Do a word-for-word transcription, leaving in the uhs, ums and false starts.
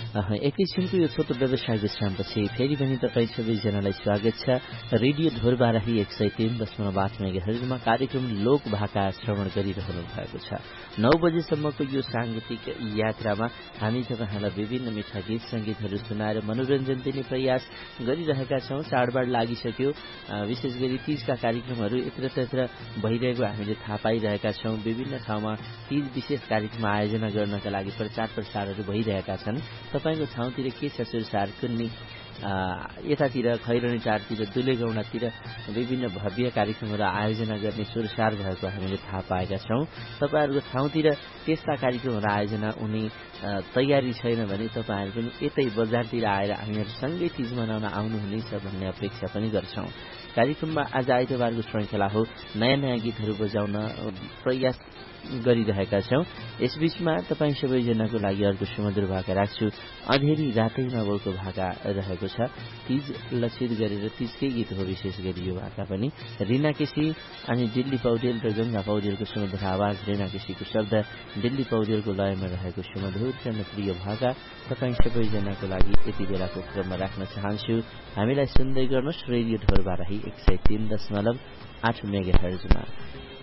एक किसिमको यो छोटो व्यवसाय विश्रामपछि फेरि पनि तपाईँ सबैजनालाई स्वागत छ। रेडियो ढोरबाराही एक सय तीन दशमलव आठ मेगाहर्जमा कार्यक्रम लोक भाका श्रवण गरिरहनु भएको छ। नौ बजेसम्मको यो साङ्गीतिक यात्रामा हामी तपाईँहरूलाई विभिन्न मिठा गीत सङ्गीतहरू सुनाएर मनोरञ्जन दिने प्रयास गरिरहेका छौँ। चाडबाड लागिसक्यो, विशेष गरी तीजका कार्यक्रमहरू यत्र तत्र भइरहेको हामीले थाहा पाइरहेका छौँ। विभिन्न ठाउँमा तीज विशेष कार्यक्रम आयोजना गर्नका लागि प्रचार प्रसारहरू भइरहेका छन्। तपाईँको ठाउँतिर के छ सुरसार कुन्नी, यतातिर खैरनी टारतिर दुलेगौडातिर विभिन्न भव्य कार्यक्रमहरू आयोजना गर्ने सुरसार भएको हामीले थाहा पाएका छौँ। तपाईँहरूको ठाउँतिर त्यस्ता कार्यक्रमहरू आयोजना हुने तयारी छैन भने तपाईँहरू पनि यतै बजारतिर आएर हामीहरूसँगै तीज मनाउन आउनुहुनेछ भन्ने अपेक्षा पनि गर्छौँ। कार्यक्रममा आज आइतबारको श्रृङ्खला हो, नयाँ नयाँ गीतहरू बजाउन प्रयास गरिरहेका छौँ। यसबीचमा तपाईँ सबैजनाको लागि अर्को सुमधुर भाका राख्छु। अँधेरी रातैमा बौको भाका रहेको छ। तीज लक्षित गरेर तीजकै गीत हो विशेष गरी यो भाका पनि। रिना केसी अनि दिल्ली पौडेल र गङ्गा पौडेलको सुमधुर आवाज, रिना केसीको शब्द, दिल्ली पौडेलको लयमा रहेको सुमधुर जनप्रिय भाका तपाईँ सबैजनाको लागि यति बेलाको क्रममा राख्न चाहन्छु। हामीलाई सुन्दै गर्नुहोस् रेडियो ढोरबाराही एक सय तीन दशमलव आठ मेगाहर्जमा।